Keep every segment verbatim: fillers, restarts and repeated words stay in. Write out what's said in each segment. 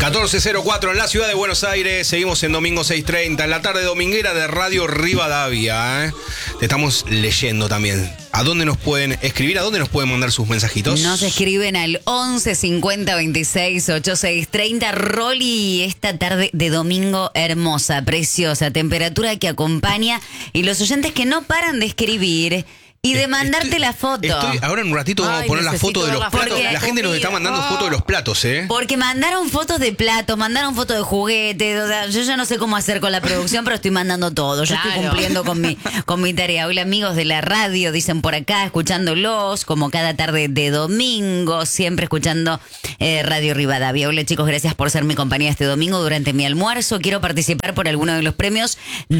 catorce cero cuatro en la ciudad de Buenos Aires. Seguimos en domingo seis treinta, en la tarde dominguera de Radio Rivadavia. ¿eh? Te estamos leyendo también. ¿A dónde nos pueden escribir? ¿A dónde nos pueden mandar sus mensajitos? Nos escriben al once cincuenta veintiséis ochenta y seis treinta. Rolly, esta tarde de domingo hermosa, preciosa, temperatura que acompaña y los oyentes que no paran de escribir y de mandarte estoy, la foto. Estoy, ahora en un ratito vamos Ay, a poner la foto de los la platos. foto de La, la gente nos está mandando comida. fotos de los platos, ¿eh? Porque mandaron fotos de platos, mandaron fotos de juguetes. O sea, yo ya no sé cómo hacer con la producción, pero estoy mandando todo. Yo Claro. estoy cumpliendo con mi, con mi tarea. Hola, amigos de la radio, dicen por acá, escuchándolos, como cada tarde de domingo, siempre escuchando eh, Radio Rivadavia. Hola, chicos, gracias por ser mi compañía este domingo durante mi almuerzo. Quiero participar por alguno de los premios.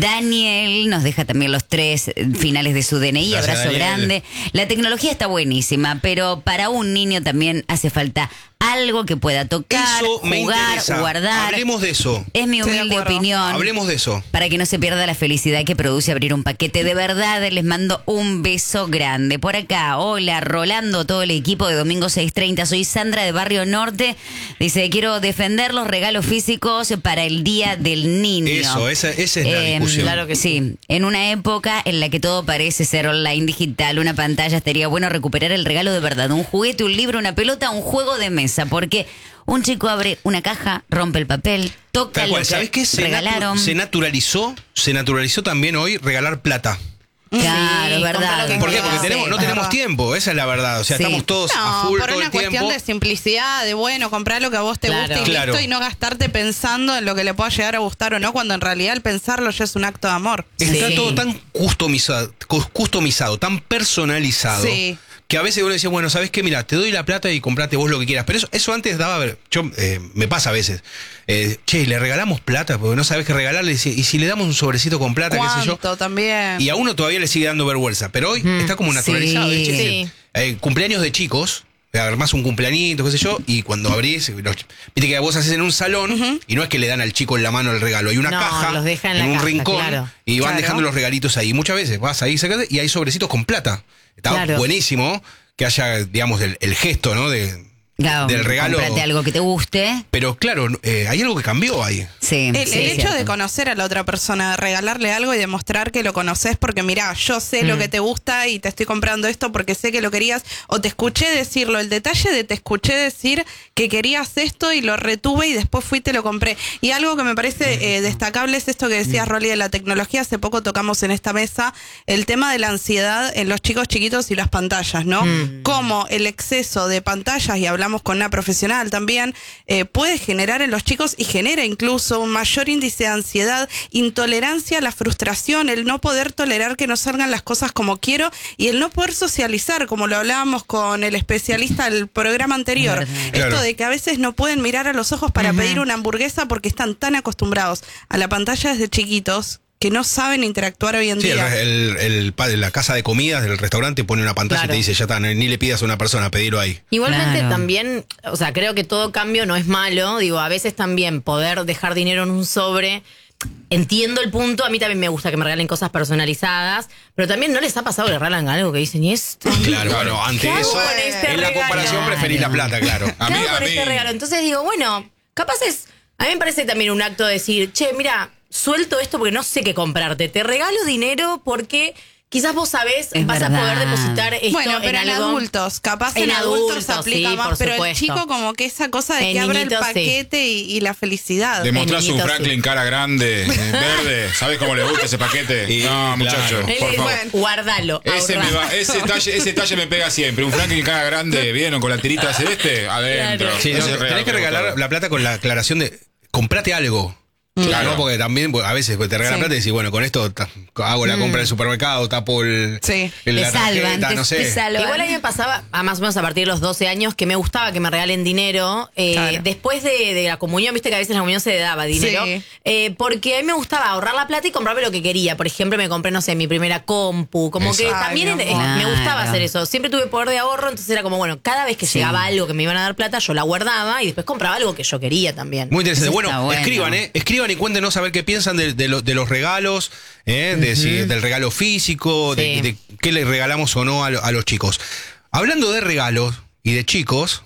Daniel nos deja también los tres finales de su D N I. Gracias, Abrazo Daniel. grande. La tecnología está buenísima, pero para un niño también hace falta algo que pueda tocar, Eso me jugar, interesa. guardar. Hablemos de eso. Es mi Estoy de humilde acuerdo. opinión. Hablemos de eso. Para que no se pierda la felicidad que produce abrir un paquete. De verdad, les mando un beso grande. Por acá, hola, Rolando, todo el equipo de Domingo seis treinta. Soy Sandra de Barrio Norte. Dice, quiero defender los regalos físicos para el Día del Niño. Eso, esa, esa es la Eh, discusión. claro que Sí, en una época en la que todo parece ser online, digital, una pantalla, estaría bueno recuperar el regalo de verdad. Un juguete, un libro, una pelota, un juego de mesa. Porque un chico abre una caja, rompe el papel, toca Tal lo cual. que ¿Sabés qué? Se, regalaron. natu- se naturalizó, se naturalizó también hoy regalar plata. Claro, Sí, verdad. comprar lo que ¿Por qué? quieras. Porque tenemos, no Sí, tenemos verdad. tiempo, esa es la verdad. O sea, Sí. estamos todos a No, full por todo una el cuestión tiempo. de simplicidad, de bueno, comprar lo que a vos te Claro. guste y Claro. listo, y no gastarte pensando en lo que le pueda llegar a gustar o no, cuando en realidad el pensarlo ya es un acto de amor. Está Sí. todo tan customizado, cu- customizado, tan personalizado, Sí. que a veces uno dice, bueno, ¿sabes qué? Mira, te doy la plata y comprate vos lo que quieras. Pero eso, eso antes daba, a ver, yo, eh, me pasa a veces. Eh, che, le regalamos plata, porque no sabes qué regalarle. Y si, y si le damos un sobrecito con plata, qué sé yo. ¿Cuánto también? Y a uno todavía le sigue dando vergüenza. Pero hoy está como naturalizado. sí. Che, Sí. eh, cumpleaños de chicos. Armás un cumpleañito, qué sé yo, y cuando abrís, los- viste que vos haces en un salón, y no es que le dan al chico en la mano el regalo, hay una No, caja los dejan en la un caja, rincón, claro. y van Claro. dejando los regalitos ahí. Muchas veces vas ahí sacate, y hay sobrecitos con plata. Está Claro. buenísimo que haya, digamos, el, el gesto, ¿no? De, Claro, del regalo. Cómprate algo que te guste. Pero claro, eh, hay algo que cambió ahí. Sí, El, sí, el es hecho cierto. de conocer a la otra persona, de regalarle algo y demostrar que lo conoces porque mirá, yo sé lo que te gusta y te estoy comprando esto porque sé que lo querías, o te escuché decirlo, el detalle de te escuché decir que querías esto y lo retuve y después fui y te lo compré. Y algo que me parece eh, destacable es esto que decías, Rolly, de la tecnología. Hace poco tocamos en esta mesa el tema de la ansiedad en los chicos chiquitos y las pantallas, ¿no? Cómo el exceso de pantallas, y hablamos con una profesional también, eh, puede generar en los chicos y genera incluso un mayor índice de ansiedad, intolerancia a la frustración, el no poder tolerar que no salgan las cosas como quiero y el no poder socializar, como lo hablábamos con el especialista del programa anterior. Verdad. Esto Claro. de que a veces no pueden mirar a los ojos para pedir una hamburguesa porque están tan acostumbrados a la pantalla desde chiquitos que no saben interactuar hoy en Sí, el, día. el- el padre, la casa de comidas del restaurante pone una pantalla Claro. y te dice, ya está, no- ni le pidas a una persona, pedirlo ahí. Igualmente Claro. también, o sea, creo que todo cambio no es malo. Digo, a veces también poder dejar dinero en un sobre. Entiendo el punto, a mí también me gusta que me regalen cosas personalizadas, pero también no les ha pasado que le regalan algo que dicen, ¿y esto? Claro, bueno, ante ¿Qué hago eso, con este en la regalo? comparación preferís la plata, claro. A ¿Qué mí- hago a con mí- este regalo? Entonces digo, bueno, capaz es, a mí me parece también un acto de decir, che, mira, suelto esto porque no sé qué comprarte, te regalo dinero porque quizás vos sabés, Es vas verdad. a poder depositar esto Bueno, pero en, en algo. adultos, capaz en, En adultos, adultos, se aplica sí, más, por pero el supuesto. chico como que esa cosa de En que abra el niñitos, sí. paquete y, y la felicidad. Le mostrás un niñito, Franklin sí. cara grande, eh, verde. ¿Sabes cómo le gusta ese paquete? Y, No, claro. muchacho, Él por es, favor. bueno, guardalo, Ese, ahorrá. me va- ese, talle, ese talle me pega siempre. Un Franklin cara grande, bien, o con la tirita celeste, adentro. Claro. Sí, no, Ese regalo tenés que me regalar gusta. la plata con la aclaración de comprate algo. Claro. ¿no? Porque también pues, a veces pues, te regalan Sí. plata y decís, bueno, con esto ta- hago la compra del supermercado, tapo el, Sí. el- Te la salvan, tarjeta, te, no sé. te salvan. Igual a mí me pasaba, a más o menos a partir de los doce años, que me gustaba que me regalen dinero. Eh, Claro. Después de, de la comunión, viste que a veces la comunión se daba dinero. Sí. Eh, porque a mí me gustaba ahorrar la plata y comprarme lo que quería. Por ejemplo, me compré, no sé, mi primera compu. Como que Exacto. también Ay, mi eh, amor. me gustaba Claro. hacer eso. Siempre tuve poder de ahorro, entonces era como, bueno, cada vez que Sí. llegaba algo que me iban a dar plata, yo la guardaba y después compraba algo que yo quería también. Muy interesante. Eso Bueno, está bueno. escriban, ¿eh? Escriban y cuéntenos a ver qué piensan de, de, lo- de los regalos, ¿eh? De si- del regalo físico, de, Sí. de qué le regalamos o no a, lo- a los chicos. Hablando de regalos y de chicos,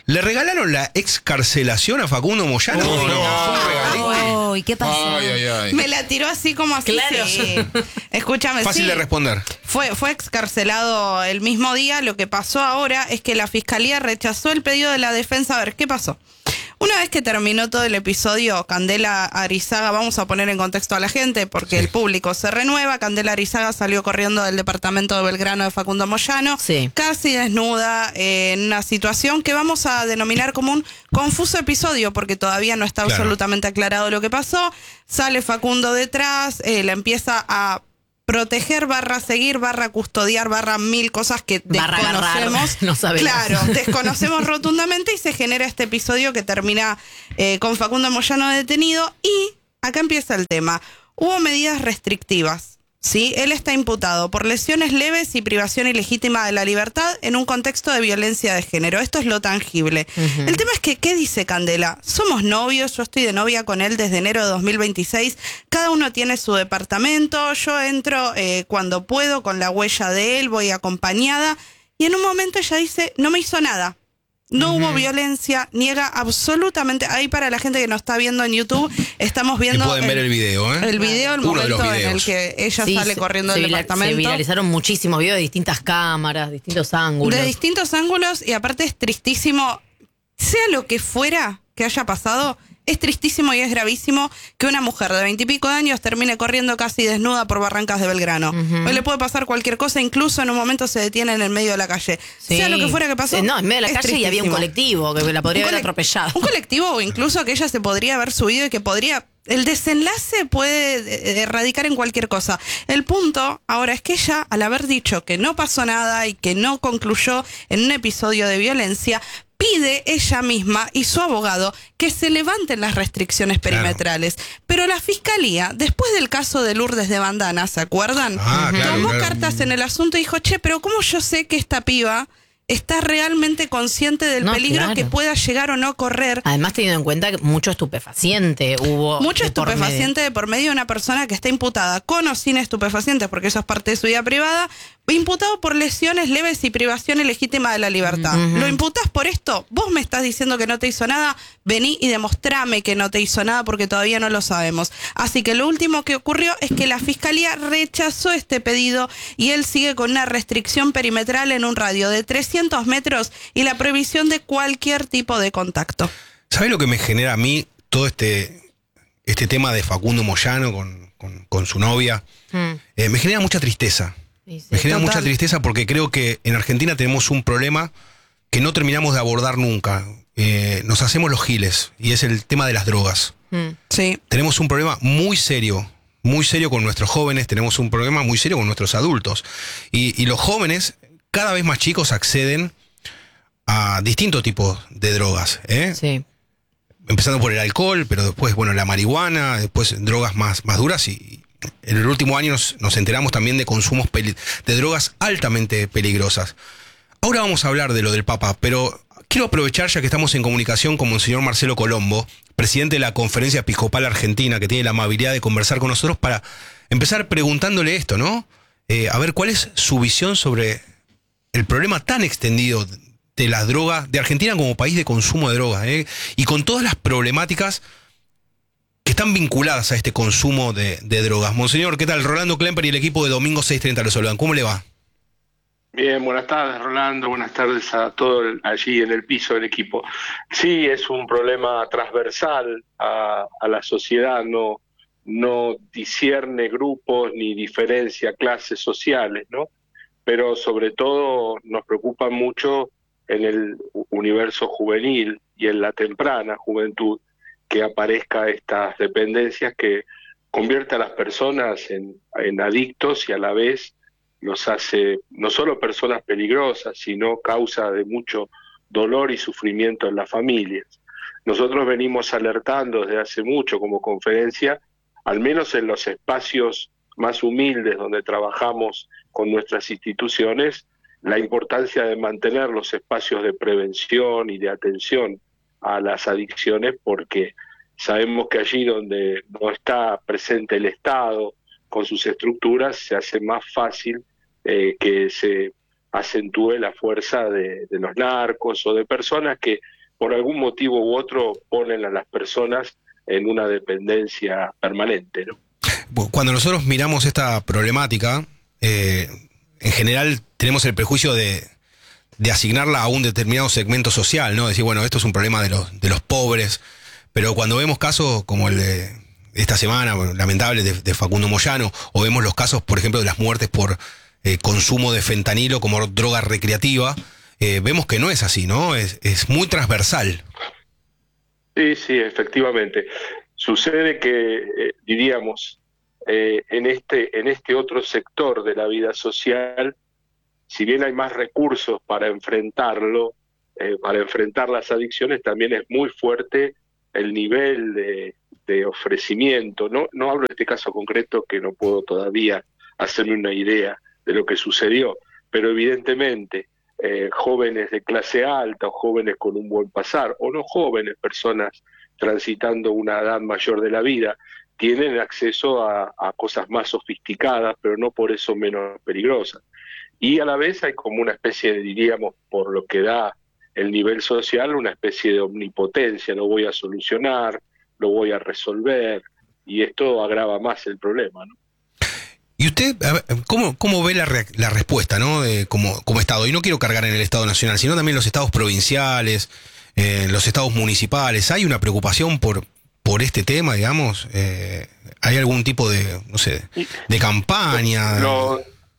¿Le regalaron la excarcelación a Facundo Moyano? Oh, no, no. fue un regalito. Oh, ¿y qué pasó? Ay, ay, ay. Me la tiró así como así. Claro. Sí. Escúchame, Fácil sí. de responder. Fue, fue excarcelado el mismo día. Lo que pasó ahora es que la fiscalía rechazó el pedido de la defensa. A ver, ¿qué pasó? Una vez que terminó todo el episodio, Candela Arizaga, vamos a poner en contexto a la gente porque Sí. el público se renueva. Candela Arizaga salió corriendo del departamento de Belgrano de Facundo Moyano, Sí. casi desnuda, eh, en una situación que vamos a denominar como un confuso episodio porque todavía no está Claro. absolutamente aclarado lo que pasó. Sale Facundo detrás, eh, la empieza a proteger, barra seguir, barra custodiar, barra mil cosas que Barra agarrar, desconocemos. no sabemos. Claro, desconocemos rotundamente y se genera este episodio que termina eh, con Facundo Moyano detenido. Y acá empieza el tema. Hubo medidas restrictivas, ¿sí? Él está imputado por lesiones leves y privación ilegítima de la libertad en un contexto de violencia de género. Esto es lo tangible. Ujú. El tema es que, ¿qué dice Candela? Somos novios, yo estoy de novia con él desde enero de dos mil veintiséis, cada uno tiene su departamento, yo entro eh, cuando puedo con la huella de él, voy acompañada, y en un momento ella dice, no me hizo nada. No hubo violencia, niega absolutamente. Ahí para la gente que nos está viendo en YouTube, estamos Y viendo pueden ver el video, ¿eh? el video, el Uno de los momento en el videos. que ella Sí, sale se- corriendo se del vira- departamento. Se viralizaron muchísimos videos de distintas cámaras, distintos ángulos. De distintos ángulos, y aparte es tristísimo, sea lo que fuera que haya pasado, es tristísimo y es gravísimo que una mujer de veintipico de años termine corriendo casi desnuda por barrancas de Belgrano. Ujú. Hoy le puede pasar cualquier cosa, incluso en un momento se detiene en el medio de la calle. Sí. Sea lo que fuera que pasó. Eh, No, en medio de la es calle y había un tristísimo. colectivo que la podría Un haber colec- atropellado. Un colectivo o incluso que ella se podría haber subido y que podría... El desenlace puede eh, erradicar en cualquier cosa. El punto ahora es que ella, al haber dicho que no pasó nada y que no concluyó en un episodio de violencia, pide ella misma y su abogado que se levanten las restricciones perimetrales. Pero la fiscalía, después del caso de Lourdes de Bandana, ¿se acuerdan? Ah, claro, Tomó claro. cartas en el asunto y dijo, che, pero ¿cómo yo sé que esta piba está realmente consciente del No, peligro claro. que pueda llegar o no correr? Además, teniendo en cuenta que mucho estupefaciente hubo. Mucho de por medio. estupefaciente de por medio de una persona que está imputada con o sin estupefacientes, porque eso es parte de su vida privada, imputado por lesiones leves y privación ilegítima de la libertad. Ujú. ¿Lo imputás por esto? Vos me estás diciendo que no te hizo nada, vení y demostrame que no te hizo nada porque todavía no lo sabemos. Así que lo último que ocurrió es que la fiscalía rechazó este pedido y él sigue con una restricción perimetral en un radio de trescientos metros y la prohibición de cualquier tipo de contacto. ¿Sabes lo que me genera a mí todo este, este tema de Facundo Moyano con, con, con su novia? Mm. Eh, me genera mucha tristeza. Sí, sí. Me genera total. mucha tristeza porque creo que en Argentina tenemos un problema que no terminamos de abordar nunca. Eh, nos hacemos los giles y es el tema de las drogas. Mm. Sí. Tenemos un problema muy serio, muy serio con nuestros jóvenes, tenemos un problema muy serio con nuestros adultos. Y, y los jóvenes, cada vez más chicos, acceden a distintos tipos de drogas, ¿eh? Sí. Empezando por el alcohol, pero después, bueno, la marihuana, después drogas más, más duras y en el último año nos, nos enteramos también de consumos peli- de drogas altamente peligrosas. Ahora vamos a hablar de lo del Papa, pero quiero aprovechar ya que estamos en comunicación con Monseñor Marcelo Colombo, presidente de la Conferencia Episcopal Argentina, que tiene la amabilidad de conversar con nosotros para empezar preguntándole esto, ¿no? Eh, a ver cuál es su visión sobre el problema tan extendido de las drogas, de Argentina como país de consumo de drogas, ¿eh? Y con todas las problemáticas que están vinculadas a este consumo de, de drogas. Monseñor, ¿qué tal? Rolando Klemper y el equipo de Domingo seiscientos treinta lo saludan. ¿Cómo le va? Bien, buenas tardes Rolando, buenas tardes a todo el- allí en el piso del equipo. Sí, es un problema transversal a, a la sociedad, no, no discierne grupos ni diferencia clases sociales, ¿no? Pero sobre todo nos preocupa mucho en el universo juvenil y en la temprana juventud que aparezca estas dependencias que convierte a las personas en, en adictos y a la vez los hace no solo personas peligrosas, sino causa de mucho dolor y sufrimiento en las familias. Nosotros venimos alertando desde hace mucho como conferencia, al menos en los espacios más humildes donde trabajamos con nuestras instituciones, la importancia de mantener los espacios de prevención y de atención a las adicciones, porque sabemos que allí donde no está presente el Estado con sus estructuras, se hace más fácil eh, que se acentúe la fuerza de, de los narcos o de personas que por algún motivo u otro ponen a las personas en una dependencia permanente, ¿no? Cuando nosotros miramos esta problemática, eh, en general tenemos el prejuicio de, de asignarla a un determinado segmento social, ¿no? Decir, bueno, esto es un problema de los, de los pobres, pero cuando vemos casos como el de esta semana, bueno, lamentable, de, de Facundo Moyano, o vemos los casos, por ejemplo, de las muertes por eh, consumo de fentanilo como droga recreativa, eh, vemos que no es así, ¿no? Es, es muy transversal. Sí, sí, efectivamente. Sucede que, eh, diríamos, eh, en este, en este otro sector de la vida social, si bien hay más recursos para enfrentarlo, eh, para enfrentar las adicciones, también es muy fuerte el nivel de, de ofrecimiento. No, no hablo de este caso concreto, que no puedo todavía hacerme una idea de lo que sucedió, pero evidentemente eh, jóvenes de clase alta o jóvenes con un buen pasar, o no jóvenes, personas transitando una edad mayor de la vida, tienen acceso a, a cosas más sofisticadas, pero no por eso menos peligrosas. Y a la vez hay como una especie de, diríamos, por lo que da el nivel social, una especie de omnipotencia: lo voy a solucionar, lo voy a resolver, y esto agrava más el problema, ¿no? ¿Y usted, a ver, cómo, cómo ve la, re, la respuesta, ¿no? De, como, como Estado? Y no quiero cargar en el Estado Nacional, sino también los estados provinciales, eh, los estados municipales. ¿Hay una preocupación por, por este tema, digamos? Eh, ¿Hay algún tipo de, no sé, de campaña? No,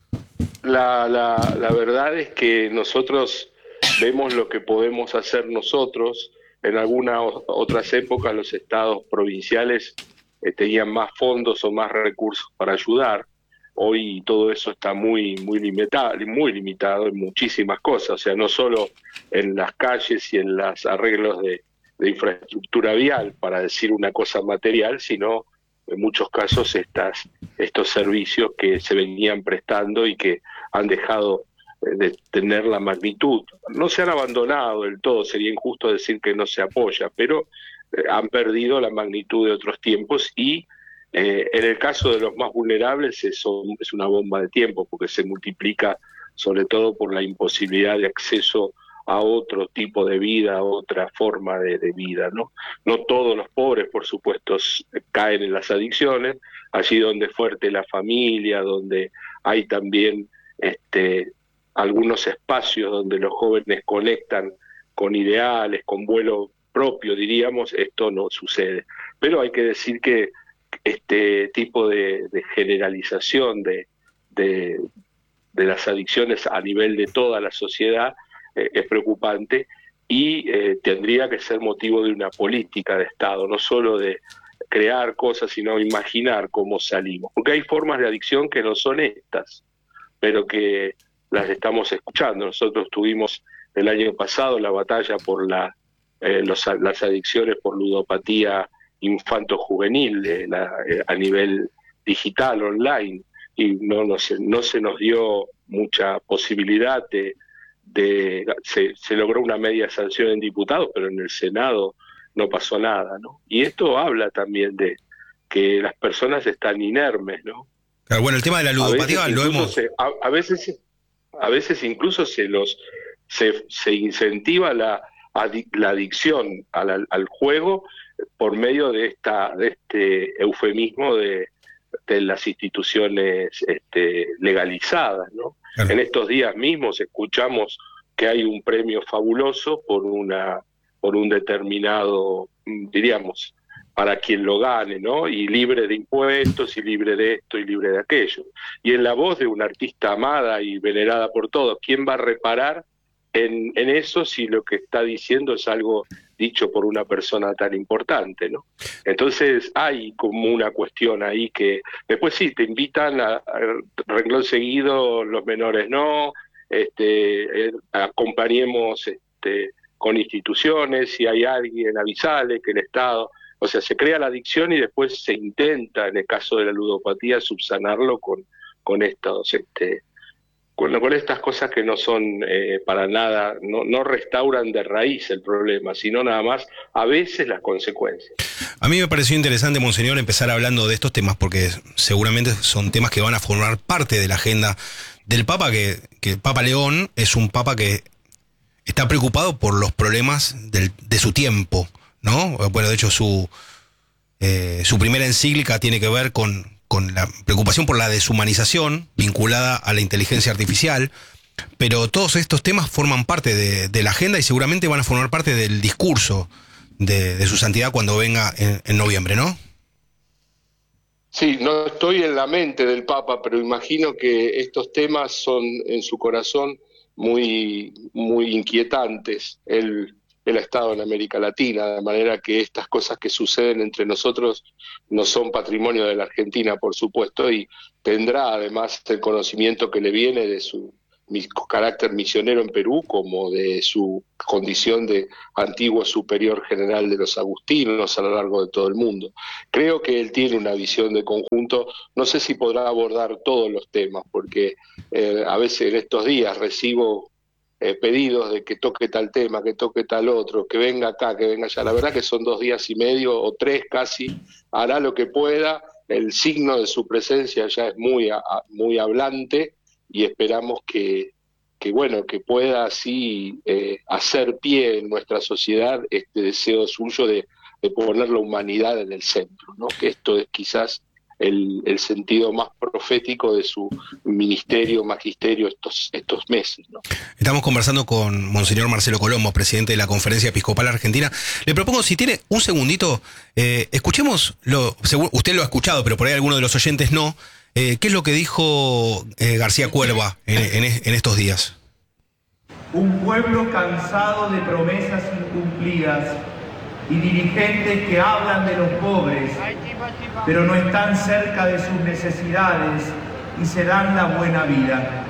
la, la, la verdad es que nosotros vemos lo que podemos hacer nosotros. En algunas otras épocas los estados provinciales eh, tenían más fondos o más recursos para ayudar. Hoy todo eso está muy muy limitado, muy limitado en muchísimas cosas, o sea, no solo en las calles y en los arreglos de, de infraestructura vial, para decir una cosa material, sino en muchos casos estas estos servicios que se venían prestando y que han dejado de tener la magnitud. No se han abandonado del todo, sería injusto decir que no se apoya, pero eh, han perdido la magnitud de otros tiempos. Y Eh, en el caso de los más vulnerables eso es una bomba de tiempo, porque se multiplica sobre todo por la imposibilidad de acceso a otro tipo de vida, a otra forma de, de vida, ¿no? No todos los pobres, por supuesto, caen en las adicciones. Allí donde es fuerte la familia, donde hay también este, algunos espacios donde los jóvenes conectan con ideales, con vuelo propio, diríamos, esto no sucede. Pero hay que decir que este tipo de, de generalización de, de, de las adicciones a nivel de toda la sociedad eh, es preocupante, y eh, tendría que ser motivo de una política de Estado, no solo de crear cosas, sino imaginar cómo salimos. Porque hay formas de adicción que no son estas, pero que las estamos escuchando. Nosotros tuvimos el año pasado la batalla por la, eh, los, las adicciones por ludopatía infanto-juvenil eh, la, eh, a nivel digital, online, y no, no, se, no se nos dio mucha posibilidad de... de se, se logró una media sanción en diputados, pero en el Senado no pasó nada, ¿no? Y esto habla también de que las personas están inermes, ¿no? Claro, bueno, el tema de la ludopatía lo hemos... Se, a, a veces a veces incluso se los se, se incentiva la, la adicción al, al juego por medio de esta de este eufemismo de, de las instituciones este, legalizadas, ¿no? Claro. En estos días mismos escuchamos que hay un premio fabuloso por una por un determinado, diríamos, para quien lo gane, ¿no? Y libre de impuestos, y libre de esto, y libre de aquello. Y en la voz de una artista amada y venerada por todos, ¿quién va a reparar en, en eso si lo que está diciendo es algo dicho por una persona tan importante, ¿no? Entonces hay como una cuestión ahí que después sí te invitan a, a renglón seguido, los menores no, este, eh, acompañemos este, con instituciones, si hay alguien avisale que el Estado, o sea, se crea la adicción y después se intenta, en el caso de la ludopatía, subsanarlo con, con estos este, Con, con estas cosas que no son eh, para nada, no, no restauran de raíz el problema, sino nada más a veces las consecuencias. A mí me pareció interesante, Monseñor, empezar hablando de estos temas, porque seguramente son temas que van a formar parte de la agenda del Papa, que, que el Papa León es un Papa que está preocupado por los problemas del, de su tiempo, ¿no? Bueno, de hecho su, eh, su primera encíclica tiene que ver con, con la preocupación por la deshumanización vinculada a la inteligencia artificial, pero todos estos temas forman parte de, de la agenda y seguramente van a formar parte del discurso de, de su santidad cuando venga en, en noviembre, ¿no? Sí, no estoy en la mente del Papa, pero imagino que estos temas son en su corazón muy, muy inquietantes. Él, él ha estado en América Latina, de manera que estas cosas que suceden entre nosotros no son patrimonio de la Argentina, por supuesto, y tendrá además el conocimiento que le viene de su mi carácter misionero en Perú, como de su condición de antiguo superior general de los agustinos a lo largo de todo el mundo. Creo que él tiene una visión de conjunto, no sé si podrá abordar todos los temas, porque eh, a veces en estos días recibo eh, pedidos de que toque tal tema, que toque tal otro, que venga acá, que venga allá. La verdad que son dos días y medio o tres casi, hará lo que pueda, el signo de su presencia ya es muy, a, muy hablante, y esperamos que, que bueno, que pueda así eh, hacer pie en nuestra sociedad este deseo suyo de, de poner la humanidad en el centro, ¿no? Que esto es quizás el, el sentido más profético de su ministerio, magisterio estos, estos meses, ¿no? Estamos conversando con Monseñor Marcelo Colombo, presidente de la Conferencia Episcopal Argentina. Le propongo, si tiene un segundito, eh, escuchemos, lo, usted lo ha escuchado, pero por ahí alguno de los oyentes no. Eh, ¿Qué es lo que dijo eh, García Cuerva en, en, en estos días? Un pueblo cansado de promesas incumplidas y dirigentes que hablan de los pobres, pero no están cerca de sus necesidades y se dan la buena vida.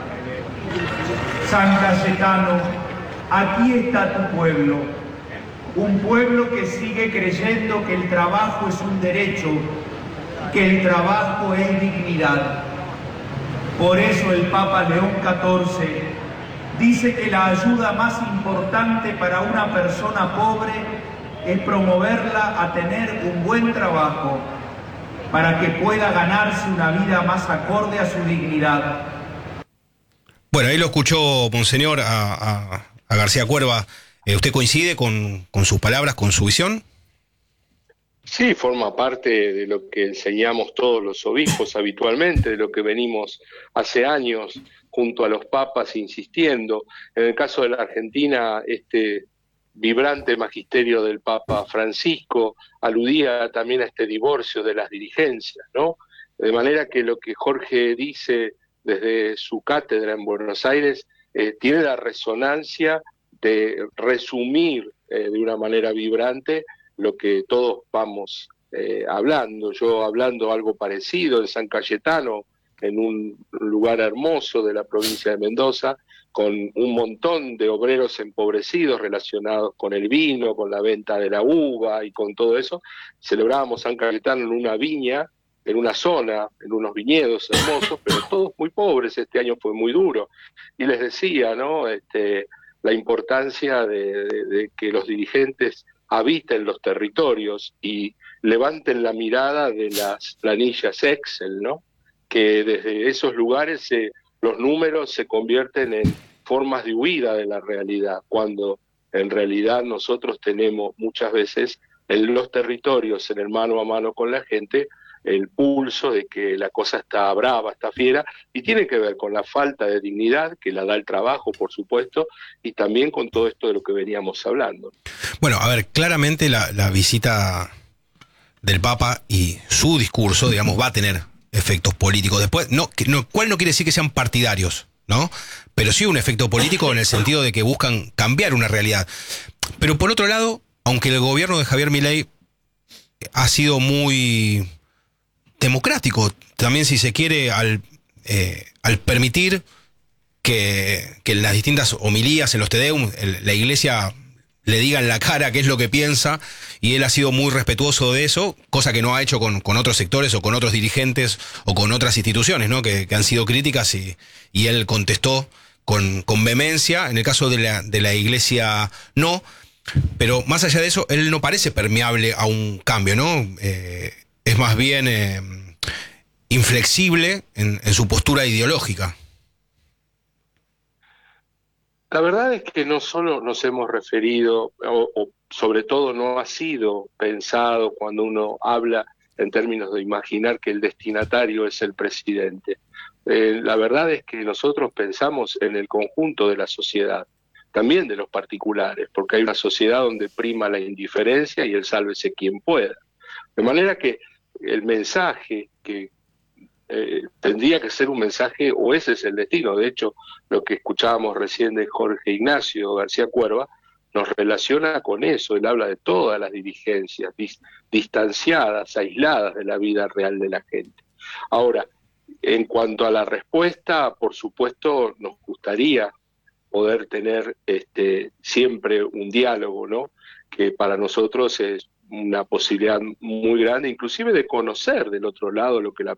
San Cayetano, aquí está tu pueblo, un pueblo que sigue creyendo que el trabajo es un derecho, que el trabajo es dignidad. Por eso el Papa León catorce dice que la ayuda más importante para una persona pobre es promoverla a tener un buen trabajo para que pueda ganarse una vida más acorde a su dignidad. Bueno, ahí lo escuchó, Monseñor, a, a, a García Cuerva. Eh, ¿Usted coincide con, con sus palabras, con su visión? Sí, forma parte de lo que enseñamos todos los obispos habitualmente, de lo que venimos hace años junto a los papas insistiendo. En el caso de la Argentina, este vibrante magisterio del Papa Francisco aludía también a este divorcio de las dirigencias, ¿no? De manera que lo que Jorge dice desde su cátedra en Buenos Aires eh, tiene la resonancia de resumir eh, de una manera vibrante lo que todos vamos eh, hablando. Yo hablando algo parecido en San Cayetano, en un lugar hermoso de la provincia de Mendoza, con un montón de obreros empobrecidos relacionados con el vino, con la venta de la uva y con todo eso. Celebrábamos San Cayetano en una viña, en una zona, en unos viñedos hermosos, pero todos muy pobres. Este año fue muy duro. Y les decía, ¿no?, este, la importancia de, de, de que los dirigentes habiten los territorios y levanten la mirada de las planillas Excel, ¿no? Que desde esos lugares se, los números se convierten en formas de huida de la realidad, cuando en realidad nosotros tenemos muchas veces en los territorios, en el mano a mano con la gente, el pulso de que la cosa está brava, está fiera, y tiene que ver con la falta de dignidad que la da el trabajo, por supuesto, y también con todo esto de lo que veníamos hablando. Bueno, a ver, claramente la, la visita del Papa y su discurso, digamos, va a tener efectos políticos. Después, no, no, cual no quiere decir que sean partidarios, ¿no? Pero sí un efecto político en el sentido de que buscan cambiar una realidad. Pero por otro lado, aunque el gobierno de Javier Milei ha sido muy democrático, también si se quiere, al, eh, al permitir que, que en las distintas homilías, en los Te Deum, el, la iglesia le diga en la cara qué es lo que piensa, y él ha sido muy respetuoso de eso, cosa que no ha hecho con, con otros sectores o con otros dirigentes o con otras instituciones, ¿no?, que, que han sido críticas, y, y él contestó con, con vehemencia. En el caso de la, de la iglesia, no, pero más allá de eso, él no parece permeable a un cambio, ¿no? Eh, es más bien eh, inflexible en, en su postura ideológica. La verdad es que no solo nos hemos referido, o, o sobre todo no ha sido pensado cuando uno habla en términos de imaginar que el destinatario es el presidente. Eh, la verdad es que nosotros pensamos en el conjunto de la sociedad, también de los particulares, porque hay una sociedad donde prima la indiferencia y el sálvese quien pueda. De manera que el mensaje que eh, tendría que ser un mensaje, o ese es el destino, de hecho, lo que escuchábamos recién de Jorge Ignacio García Cuerva, nos relaciona con eso. Él habla de todas las dirigencias dis, distanciadas, aisladas de la vida real de la gente. Ahora, en cuanto a la respuesta, por supuesto, nos gustaría poder tener este, siempre un diálogo, ¿no? Que para nosotros es una posibilidad muy grande, inclusive de conocer del otro lado lo que la